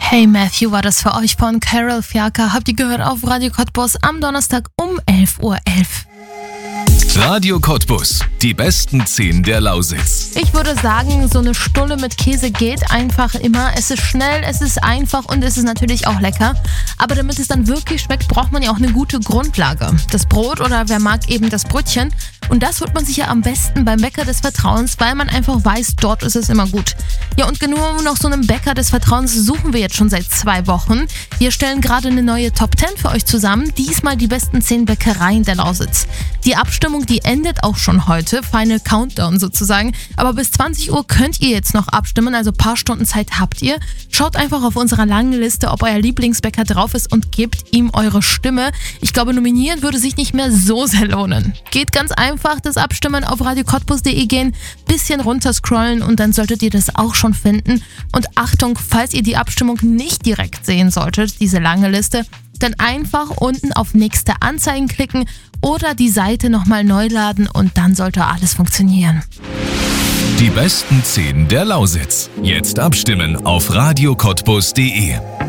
Hey Matthew war das für euch von Carol Fiaker. Habt ihr gehört auf Radio Cottbus am Donnerstag um 11:11 Uhr. Radio Cottbus, die besten 10 der Lausitz. Ich würde sagen, so eine Stulle mit Käse geht einfach immer. Es ist schnell, es ist einfach und es ist natürlich auch lecker. Aber damit es dann wirklich schmeckt, braucht man ja auch eine gute Grundlage. Das Brot oder wer mag eben das Brötchen. Und das holt man sich ja am besten beim Bäcker des Vertrauens, weil man einfach weiß, dort ist es immer gut. Ja, und genau nach so einem Bäcker des Vertrauens suchen wir jetzt schon seit 2 Wochen. Wir stellen gerade eine neue Top 10 für euch zusammen. Diesmal die besten 10 Bäckereien der Lausitz. Die Abstimmung, die endet auch schon heute. Final Countdown sozusagen. Aber bis 20 Uhr könnt ihr jetzt noch abstimmen, also ein paar Stunden Zeit habt ihr. Schaut einfach auf unserer langen Liste, ob euer Lieblingsbäcker drauf ist und gebt ihm eure Stimme. Ich glaube, nominieren würde sich nicht mehr so sehr lohnen. Geht ganz einfach das Abstimmen auf radiocottbus.de gehen, bisschen runterscrollen und dann solltet ihr das auch schon finden. Und Achtung, falls ihr die Abstimmung nicht direkt sehen solltet, diese lange Liste, dann einfach unten auf nächste Anzeigen klicken oder die Seite nochmal neu laden und dann sollte alles funktionieren. Die besten 10 der Lausitz. Jetzt abstimmen auf radiocottbus.de.